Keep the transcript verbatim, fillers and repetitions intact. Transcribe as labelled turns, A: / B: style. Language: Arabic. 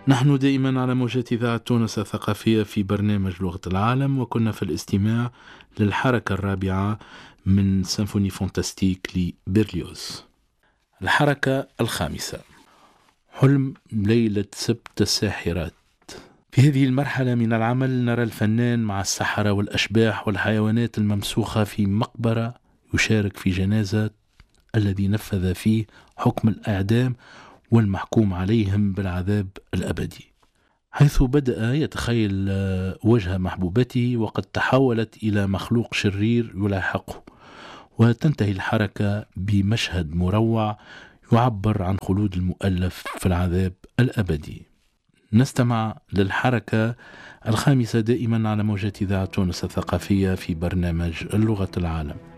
A: نحن دائما على موجات إذاعة تونس الثقافية في برنامج لغة العالم، وكنا في الاستماع للحركة الرابعة من سيمفوني فانتاستيك لبيرليوز. الحركة الخامسة، حلم ليلة سبت الساحرات. في هذه المرحلة من العمل نرى الفنان مع السحرة والأشباح والحيوانات الممسوخة في مقبرة يشارك في جنازة الذي نفذ فيه حكم الإعدام والمحكوم عليهم بالعذاب الأبدي، حيث بدأ يتخيل وجه محبوبته وقد تحولت إلى مخلوق شرير يلاحقه، وتنتهي الحركة بمشهد مروع يعبر عن خلود المؤلف في العذاب الأبدي. نستمع للحركة الخامسة دائما على موجات إذاعة تونس الثقافية في برنامج لغة العالم.